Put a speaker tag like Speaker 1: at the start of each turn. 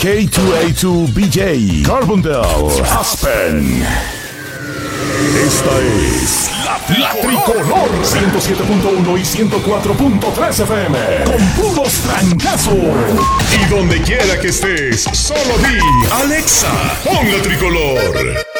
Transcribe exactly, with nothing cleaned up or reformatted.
Speaker 1: K dos A dos B J, Carbondale, Aspen. Esta es la, la Tricolor ciento siete punto uno y ciento cuatro punto tres F M con puros trancazos. Y donde quiera que estés, solo di Alexa, pon la Tricolor.